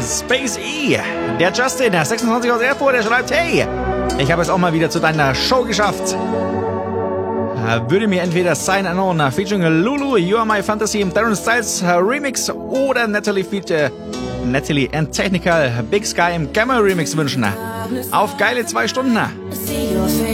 Space E. Der Justin, der 26 aus Erfurt, der schreibt, hey, ich habe es auch mal wieder zu deiner Show geschafft. Würde mir entweder Sign Unknown featuring Lulu, You Are My Fantasy im Darren Styles Remix oder Natalie and Technical Big Sky im Gamma Remix wünschen. Auf geile 2 Stunden.